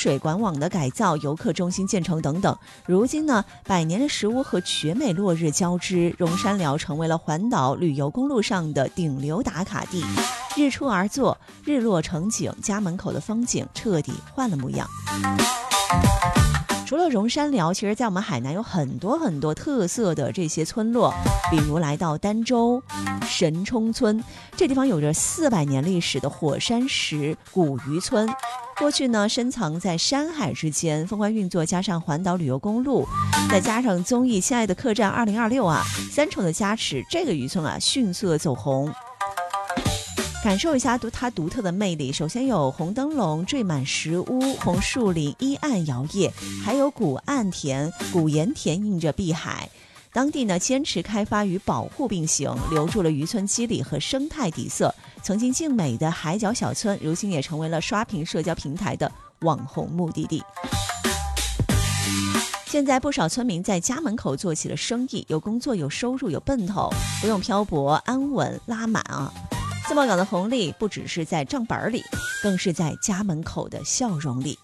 水管网的改造、游客中心建成等等。如今呢，百年的石屋和绝美落日交织，荣山寮成为了环岛旅游公路上的顶流打卡地。日出而作，日落成景，家门口的风景彻底换了模样。除了荣山寮，其实在我们海南有很多很多特色的这些村落，比如来到儋州神冲村，这地方有着400年历史的火山石古渔村。过去呢，深藏在山海之间，风帆运作加上环岛旅游公路，再加上综艺《亲爱的客栈2026》三重的加持，这个渔村迅速走红。感受一下它独特的魅力，首先有红灯笼缀满石屋，红树林依岸摇曳，还有古岸田、古盐田映着碧海。当地呢坚持开发与保护并行，留住了渔村肌理和生态底色。曾经静美的海角小村，如今也成为了刷屏社交平台的网红目的地。现在不少村民在家门口做起了生意，有工作，有收入，有奔头，不用漂泊，安稳拉满自贸港的红利不只是在账本里，更是在家门口的笑容里。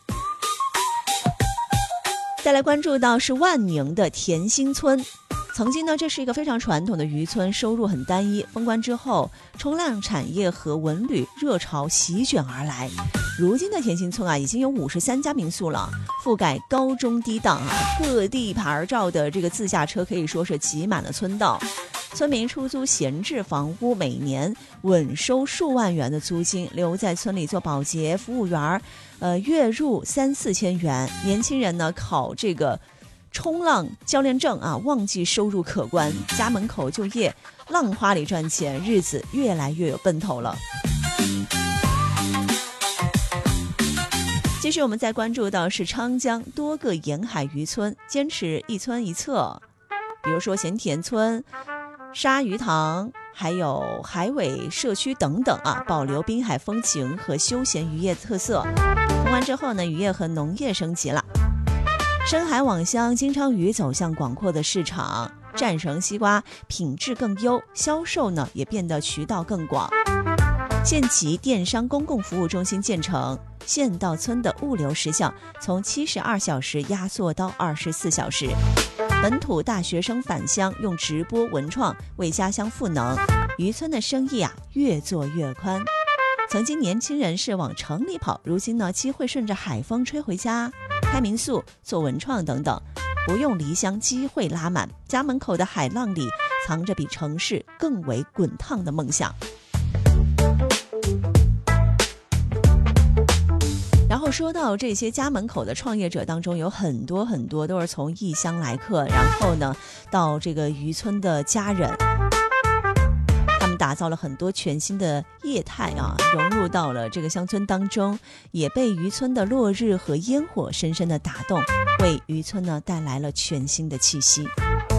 再来关注到是万宁的田心村。曾经呢，这是一个非常传统的渔村，收入很单一。封关之后，冲浪产业和文旅热潮席卷而来。如今的田心村已经有53家民宿了，覆盖高中低档各地牌照的这个自驾车可以说是挤满了村道。村民出租闲置房屋，每年稳收数万元的租金，留在村里做保洁、服务员，月入3-4千元。年轻人呢考这个冲浪教练证旺季收入可观，家门口就业，浪花里赚钱，日子越来越有奔头了。继续我们再关注到是昌江多个沿海渔村，坚持一村一策，比如说咸田村、鲨鱼塘，还有海尾社区等等保留滨海风情和休闲渔业特色。封完之后呢，渔业和农业升级了。深海网箱金鲳鱼走向广阔的市场，战绳西瓜品质更优，销售呢也变得渠道更广。县级电商公共服务中心建成，县到村的物流时效从72小时压缩到24小时。本土大学生返乡，用直播文创为家乡赋能，渔村的生意越做越宽。曾经年轻人是往城里跑，如今呢机会顺着海风吹回家，开民宿、做文创等等，不用离乡，机会拉满。家门口的海浪里藏着比城市更为滚烫的梦想。然后说到这些家门口的创业者当中，有很多很多都是从异乡来客，然后呢到这个渔村的家人，他们打造了很多全新的业态融入到了这个乡村当中，也被渔村的落日和烟火深深的打动，为渔村呢带来了全新的气息。